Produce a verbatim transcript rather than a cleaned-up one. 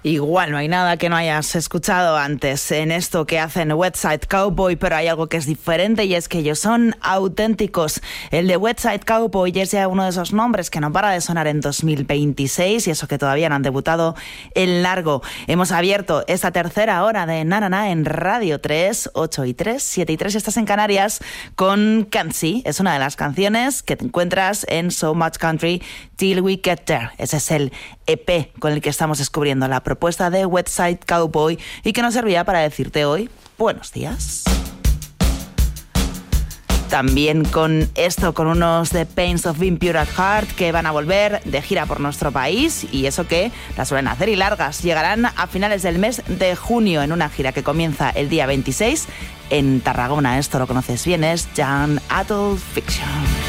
Igual no hay nada que no hayas escuchado antes en esto que hacen West Side Cowboy, pero hay algo que es diferente y es que ellos son auténticos. El de West Side Cowboy es ya uno de esos nombres que no para de sonar en dos mil veintiséis y eso que todavía no han debutado en largo. Hemos abierto esta tercera hora de Na Na Na en Radio tres, ocho y tres, siete y tres, estás en Canarias con Can't See. Es una de las canciones que te encuentras en So Much Country Till We Get There. Ese es el E P con el que estamos descubriendo la propuesta de West Side Cowboy y que nos servía para decirte hoy buenos días. También con esto, con unos The Pains of Being Pure at Heart que van a volver de gira por nuestro país y eso que las suelen hacer y largas. Llegarán a finales del mes de junio en una gira que comienza el día veintiséis en Tarragona. Esto lo conoces bien, es Young Adult Fiction.